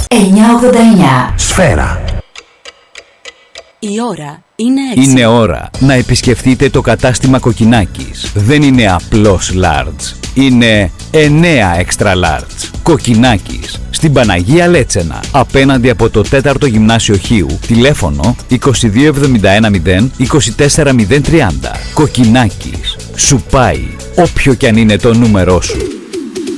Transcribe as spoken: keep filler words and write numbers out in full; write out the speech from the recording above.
εννιακόσια ογδόντα εννιά. Σφαίρα. Η ώρα είναι έξι. Είναι ώρα να επισκεφτείτε το κατάστημα Κοκκινάκης. Δεν είναι απλώς large. Είναι εννέα extra large. Κοκκινάκης. Στην Παναγία Λέτσενα. Απέναντι από το τέταρτο Γυμνάσιο Χίου. Τηλέφωνο είκοσι δύο εβδομήντα ένα μηδέν είκοσι τέσσερα μηδέν τριάντα. Κοκκινάκης. Σου πάει όποιο κι αν είναι το νούμερό σου.